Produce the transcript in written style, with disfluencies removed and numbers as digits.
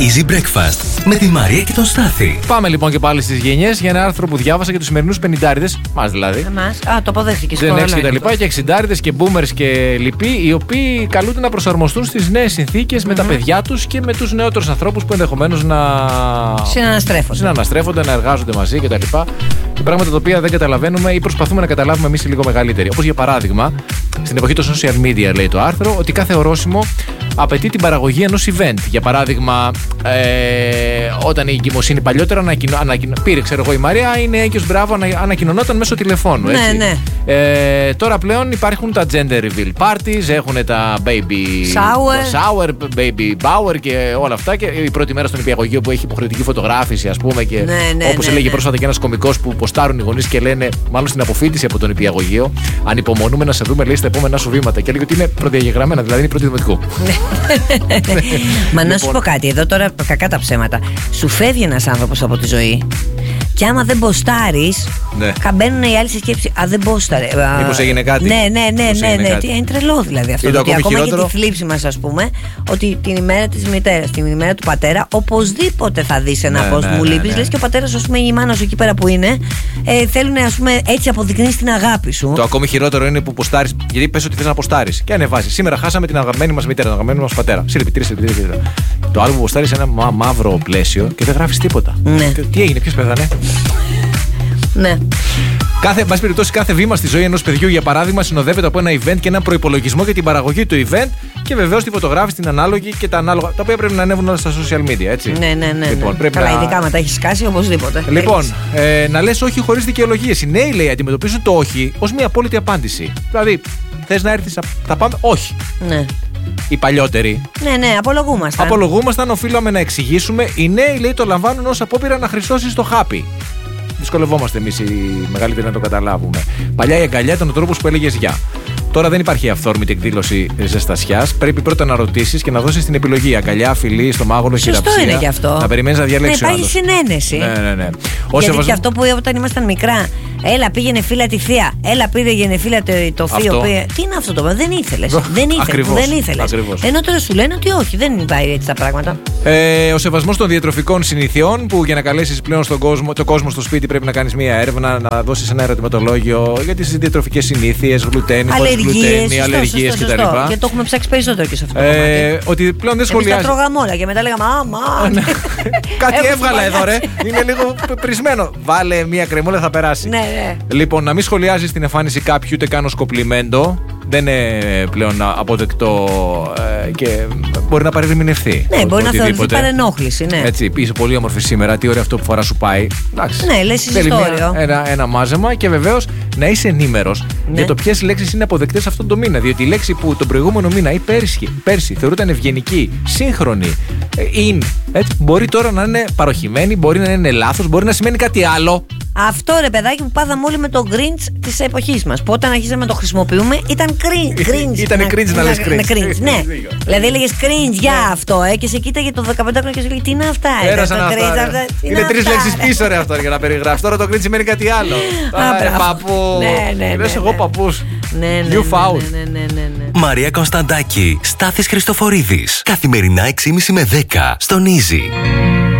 Easy Breakfast με τη Μαρία και τον Στάθη. Πάμε λοιπόν και πάλι στις γενιές για ένα άρθρο που διάβασα για τους σημερινούς 50άριδες. Μας δηλαδή. Το αποδέχτηκες. Δεν έξι και τα λοιπά. Και 60άριδες και boomers και λοιποί, οι οποίοι καλούνται να προσαρμοστούν στις νέες συνθήκες με τα παιδιά τους και με τους νεότερους ανθρώπους που ενδεχομένως να συναναστρέφονται, να εργάζονται μαζί κτλ. Και πράγματα τα οποία δεν καταλαβαίνουμε ή προσπαθούμε να καταλάβουμε εμείς λίγο μεγαλύτεροι. Όπως για παράδειγμα, στην εποχή των social media, λέει το άρθρο, ότι κάθε ορόσημο απαιτεί την παραγωγή ενός event. Για παράδειγμα, όταν η εγκυμοσύνη παλιότερα πήρε, ξέρω εγώ, η Μαρία είναι έγκυος, μπράβο, ανακοινωνόταν μέσω τηλεφώνου. Έτσι. Ναι. Τώρα πλέον υπάρχουν τα gender reveal parties, έχουν τα baby shower, baby shower και όλα αυτά. Και η πρώτη μέρα στον νηπιαγωγείο που έχει υποχρεωτική φωτογράφηση, ας πούμε, και όπως έλεγε πρόσφατα και ένας κωμικός που ποστάρουν οι γονείς και λένε, μάλλον στην αποφύτιση από τον νηπιαγωγείο, ανυπομονούμε να σε δούμε, λέει, στα επόμενά σου βήματα. Και έλεγε ότι είναι προδιαγεγραμμένα, δηλαδή είναι πρώτη δημοτικού. Μα να σου πω κάτι, εδώ τώρα κακά τα ψέματα. Σου φεύγει ένας άνθρωπος από τη ζωή. Και άμα δεν ποστάρεις, μπαίνουν οι άλλοι σε σκέψη. Δεν πόσταρε. Μήπως έγινε κάτι. Ναι. Είναι τρελό δηλαδή αυτό. Ότι ακόμα και τη θλίψη μας, ας πούμε, ότι την ημέρα της μητέρας, την ημέρα του πατέρα, οπωσδήποτε θα δεις ένα post μου λείπεις. Λες και ο πατέρας, ας πούμε, ή η μάνα σου εκεί πέρα που είναι, θέλουν, ας πούμε, έτσι αποδεικνύεις την αγάπη σου. Το ακόμη χειρότερο είναι που ποστάρεις, γιατί πες ότι θες να ποστάρεις. Και ανεβάσεις. Σήμερα χάσαμε την αγαπημένη μας μητέρα, τον αγαπημένο μας πατέρα. Συλληπιτήρια. Το άλλο που ποστάρεις σε ένα μαύρο πλαίσιο και δεν γράφεις τίποτα. Τι έγινε, ποιος πέθανε. Ναι. Εν περιπτώσει, κάθε βήμα στη ζωή ενός παιδιού, για παράδειγμα, συνοδεύεται από ένα event και ένα προϋπολογισμό για την παραγωγή του event και βεβαίως τη φωτογράφηση, την ανάλογη και τα ανάλογα, τα οποία πρέπει να ανέβουν όλα στα social media, έτσι. Ναι. Λοιπόν, καλά, ειδικά μετά έχει σκάσει, οπωσδήποτε. Λοιπόν, να λες όχι χωρίς δικαιολογίες. Οι νέοι, λέει, αντιμετωπίζουν το όχι ως μια απόλυτη απάντηση. Δηλαδή, θες να έρθεις, θα πάμε, όχι. Ναι. Οι παλιότεροι. Ναι, απολογούμασταν. Οφείλαμε να εξηγήσουμε. Οι νέοι, λέει, το λαμβάνουν ως απόπειρα να χρυσώσεις το χάπι. Δυσκολευόμαστε εμείς οι μεγαλύτεροι να το καταλάβουμε. Παλιά η αγκαλιά ήταν ο τρόπος που έλεγες γεια. Τώρα δεν υπάρχει αυθόρμητη εκδήλωση ζεστασιάς. Πρέπει πρώτα να ρωτήσεις και να δώσεις την επιλογή. Αγκαλιά, φιλί, στομάγολο, χειραψία. Σωστό είναι και αυτό. Να περιμένεις να διαλέξεις. Να υπάρχει συνένεση. Ναι. Γιατί και αυτό που όταν ήμασταν μικρά, έλα πήγαινε φίλα τη θεία, έλα πήγαινε φίλα το θείο. Τι είναι αυτό το πράγμα, δεν ήθελες. Δεν ήθελες. Ενώ τώρα σου λένε ότι όχι, δεν πάει έτσι τα πράγματα. Ο σεβασμός των διατροφικών συνηθιών, που για να καλέσεις πλέον τον κόσμο στο σπίτι πρέπει να κάνεις μια έρευνα, να δώσεις ένα ερωτηματολόγιο για τις διατροφικές συνήθειες, γλουτένι, αλλεργίες κτλ. Και το έχουμε ψάξει περισσότερο και σε αυτό. Ότι πλέον δεν σχολιάζει. Εμείς τα τρώγαμε όλα και μετά λέγαμε κάτι έβγαλα εδώ, ρε. Είναι λίγο πρισμένο. Βάλε μια κρεμούλα, θα περάσει. Ναι. Λοιπόν, να μην σχολιάζεις την εμφάνιση κάποιου ούτε καν ως κοπλιμέντο. Δεν είναι πλέον αποδεκτό και μπορεί να παρερμηνευτεί. Ναι, μπορεί να θεωρηθεί παρενόχληση. Ναι. Έτσι, είσαι πολύ όμορφη σήμερα. Τι ωραίο αυτό που φορά σου πάει. Εντάξει. Ναι, λες ιστορίο. Ένα μάζεμα και βεβαίως να είσαι ενήμερος για το ποιες λέξεις είναι αποδεκτές αυτόν τον μήνα. Διότι η λέξη που τον προηγούμενο μήνα ή πέρσι θεωρούταν ευγενική, σύγχρονη, έτσι, μπορεί τώρα να είναι παροχημένη, μπορεί να είναι λάθος, μπορεί να σημαίνει κάτι άλλο. Αυτό, ρε παιδάκι, που πάθαμε όλοι με το cringe της εποχής μας. Που όταν αρχίσαμε να το χρησιμοποιούμε ήταν cringe. Ήταν cringe να λες cringe. Ναι. Δηλαδή έλεγες cringe για αυτό, και σε κοίταγε το 15χρονο και σου λέει τι είναι αυτά. Πέρασαν αυτά. Είναι 3 λέξεις πίσω, ρε, αυτό για να περιγράψεις. Τώρα το cringe σημαίνει κάτι άλλο. Παππού. Λες εγώ παππούς. You foul. Μαρία Κωνσταντάκη, Στάθης Χριστοφορίδης. Καθημερινά 6:30 με 10 στον Easy.